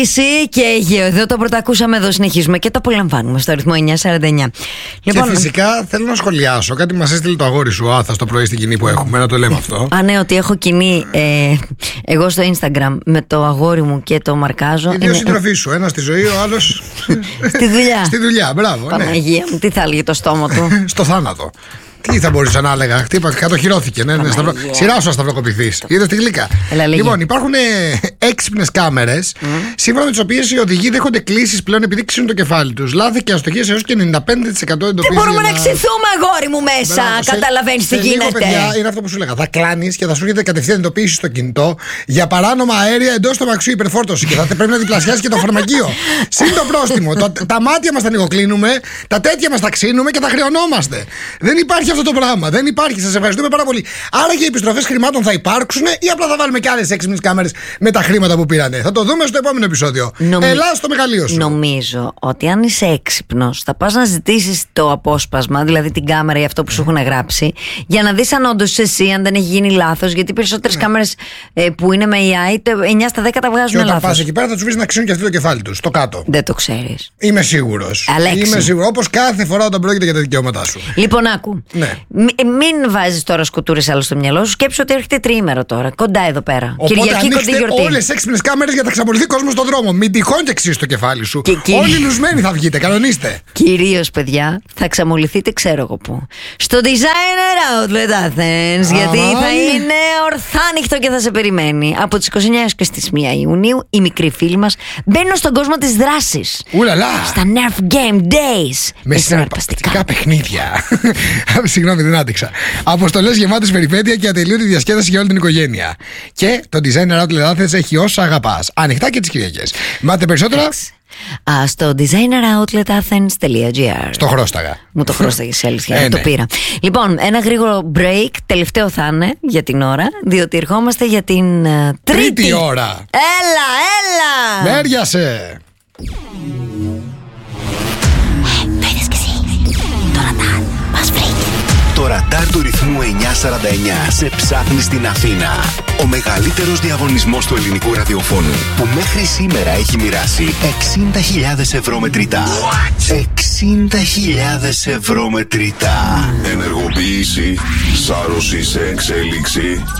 Και Αιγαίο, εδώ το πρωτοακούσαμε, εδώ συνεχίζουμε και το απολαμβάνουμε στο αριθμό 949. Και φυσικά θέλω να σχολιάσω κάτι που μας έστειλε το αγόρι σου, Άθα, το πρωί στην κοινή που έχουμε, να το λέμε αυτό. Ναι, ότι έχω κοινή εγώ στο Instagram με το αγόρι μου και το μαρκάζω. Οι δύο συντροφοί σου, ένας στη ζωή, ο άλλος στη δουλειά. Στη δουλειά, μπράβο. Παναγία μου, τι θα έλεγε το στόμα του. Στο θάνατο. Τι θα μπορούσα να έλεγα, κατοχυρώθηκε. Σειρά σου να σταυροκοπηθείς. Είδες τη γλύκα. Λοιπόν, υπάρχουν έξυπνες κάμερες, σύμφωνα με τις οποίες οι οδηγοί δέχονται κλήσεις πλέον επειδή ξύνουν το κεφάλι τους. Λάθη και αστοχίες έως και 95% εντοπίζονται. Τι μπορούμε να ξυθούμε, αγόρι μου, μέσα. Καταλαβαίνεις τι γίνεται. Παιδιά, είναι αυτό που σου λέγα. Θα κλάνεις και θα σου έρχεται κατευθείαν εντοπίση στο κινητό για παράνομα αέρια εντός του αμαξιού υπερφόρτωση και θα πρέπει να διπλασιάσει και το φαρμακείο. Συν το πρόστιμο. Τα μάτια μας τα νοικοκλίνουμε, τα τέτοια μας τα ξύνουμε και τα χρεωνόμαστε. Δεν υπάρχει αυτό το πράγμα. Δεν υπάρχει. Σας ευχαριστούμε πάρα πολύ. Άρα και οι επιστροφές χρημάτων θα υπάρξουν ή απλά θα βάλουμε και άλλες έξυπνες κάμερες με τα χρήματα που πήρανε. Θα το δούμε στο επόμενο επεισόδιο. Ελά στο μεγαλείο σου. Νομίζω ότι αν είσαι έξυπνος, θα πας να ζητήσεις το απόσπασμα, δηλαδή την κάμερα ή αυτό που σου έχουν γράψει, για να δεις αν όντως εσύ, αν δεν έχει γίνει λάθος. Γιατί οι περισσότερες κάμερες που είναι με AI, 9 στα 10 τα βγάζουν λάθος. Και όταν πας εκεί πέρα θα τους πεις να ξύνουν και αυτοί το κεφάλι τους. Το κάτω. Δεν το ξέρεις. Είμαι σίγουρος. Είμαι σίγουρος. Όπως κάθε φορά όταν πρόκειται για τα δικαιώματά σου. Λοιπόν, άκου. Ναι. Μην βάζεις τώρα σκοτούρες άλλο στο μυαλό σου. Σκέψου ότι έρχεται τριήμερο τώρα. Κοντά εδώ πέρα. Οπότε Κυριακή κοντή γιορτή. Όλες τις έξυπνες κάμερες για να ξαπολυθεί κόσμο στον δρόμο. Μην τυχόν και ξύσεις το κεφάλι σου. Όλοι λουσμένοι θα βγείτε. Κανονίστε. Κυρίως, παιδιά, θα ξαμολυθείτε, ξέρω εγώ πού. Στο Designer Outlet Athens. Γιατί θα είναι ορθάνυχτο και θα σε περιμένει. Από τις 29 έως και στις 1 Ιουνίου, οι μικροί φίλοι μας μπαίνουν στον κόσμο της δράσης. Ουλαλά. Στα Nerf Game Days. Με συναρπαστικά παιχνίδια. Συγγνώμη, δεν άντεξα. Αποστολές γεμάτες περιπέτεια και ατελείωτη διασκέδαση για όλη την οικογένεια. Και το Designer Outlet Athens έχει όσα αγαπάς. Ανοιχτά και τις Κυριακές. Μάθε περισσότερα στο designeroutlet.athens.gr. Στο χρώσταγα. Μου το χρώσταγες, αλήθεια. Το πήρα. Λοιπόν, ένα γρήγορο break. Τελευταίο θα είναι για την ώρα, διότι ερχόμαστε για την τρίτη ώρα. Έλα. Μέριασε. Το είδες και εσύ. Το ραντάρ μας βρήκε. Το ραντάρ του ρυθμού 949 σε ψάχνει στην Αθήνα. Ο μεγαλύτερος διαγωνισμός του ελληνικού ραδιοφώνου που μέχρι σήμερα έχει μοιράσει 60.000 ευρώ μετρητά. 60.000 ευρώ μετρητά. Ενεργοποίηση, σάρωση σε εξέλιξη.